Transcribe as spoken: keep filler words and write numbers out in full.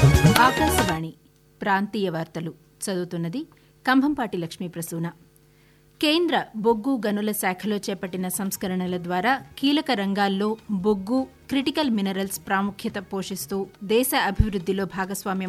ఆకాశవాణి ప్రాంతీయ వార్తలు చదువుతున్నది కంభంపాటి లక్ష్మీ ప్రసూన. కేంద్ర బొగ్గు గనుల శాఖలో చేపట్టిన సంస్కరణల ద్వారా కీలక రంగాల్లో బొగ్గు, క్రిటికల్ మినరల్స్ ప్రాముఖ్యత పోషిస్తూ దేశ అభివృద్దిలో భాగస్వామ్యం